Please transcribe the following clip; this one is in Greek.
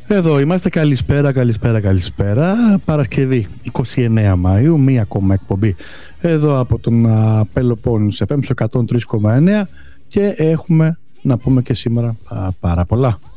Εδώ είμαστε, καλησπέρα. Παρασκευή 29 Μαΐου, μία ακόμα εκπομπή εδώ από τον Πελοπόννησο FM 103,9 και έχουμε να πούμε και σήμερα πάρα πολλά.